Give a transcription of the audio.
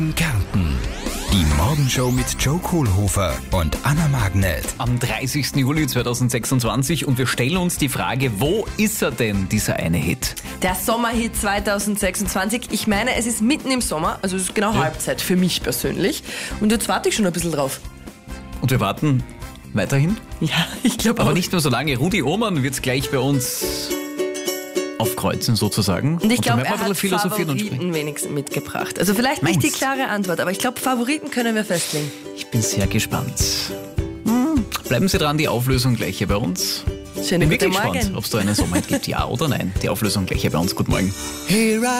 Kärnten. Die Morgenshow mit Joe Kohlhofer und Anna Magnet. Am 30. Juli 2026 und wir stellen uns die Frage, wo ist er denn, dieser eine Hit? Der Sommerhit 2026. Ich meine, es ist mitten im Sommer, also es ist genau Halbzeit für mich persönlich. Und jetzt warte ich schon ein bisschen drauf. Und wir warten weiterhin, Ja, ich glaube auch. aber nicht nur so lange. Rudi Ohmann wird gleich bei uns aufkreuzen sozusagen. Und ich dann glaube, werden wir er ein bisschen hat philosophieren und sprechen. Favoriten wenigstens mitgebracht. Also vielleicht nicht die Meinst? klare Antwort, aber ich glaube, Favoriten können wir festlegen. Ich bin sehr gespannt. Bleiben Sie dran, die Auflösung gleich hier bei uns. Schönen Bin guten wirklich gespannt, Morgen. ob es da einen Sommerhit gibt, ja oder nein. Die Auflösung gleich hier bei uns. Guten Morgen. Here I